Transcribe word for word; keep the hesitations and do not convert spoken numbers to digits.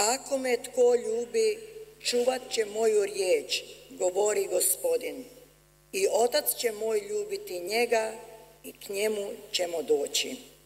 Ako me tko ljubi, čuvat će moju riječ, govori Gospodin. I Otac će moj ljubiti njega i k njemu ćemo doći.